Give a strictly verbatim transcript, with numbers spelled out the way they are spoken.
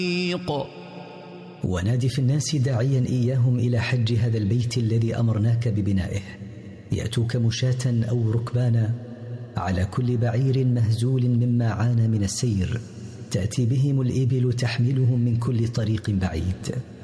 ونادي في الناس داعيا إياهم إلى حج هذا البيت الذي أمرناك ببنائه، يأتوك مشاة أو ركبانا على كل بعير مهزول مما عانى من السير، تأتي بهم الإبل تحملهم من كل طريق بعيد.